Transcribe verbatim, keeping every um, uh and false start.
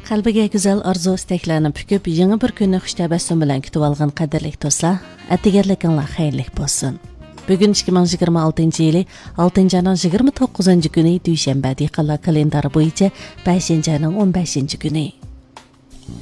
Qalbiga güzel arzu istaklarni püküp, yeni bir kunni xush tabassum bilan kutib olgan qadrli do'stlar, atigarlikinglar xayrli bo'lsin. Bugun ikki ming yigirma oltinchi yili oltinchi oyning yigirma to'qqizinchi kuni dushanba, dehqonlar kalendari bo'yicha beshinchi oyning o'n beshinchi kuni.